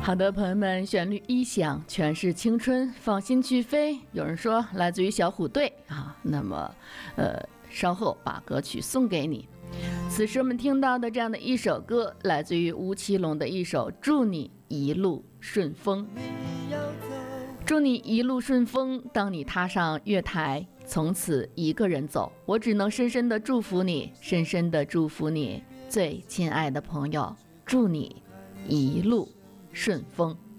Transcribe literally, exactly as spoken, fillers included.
好的，朋友们，旋律一响，全是青春，放心去飞。有人说来自于小虎队啊，那么，呃，稍后把歌曲送给你。此时我们听到的这样的一首歌，来自于吴奇隆的一首《祝你一路顺风》。祝你一路顺风，当你踏上月台，从此一个人走，我只能深深的祝福你，深深的祝福你，最亲爱的朋友，祝你一路顺风。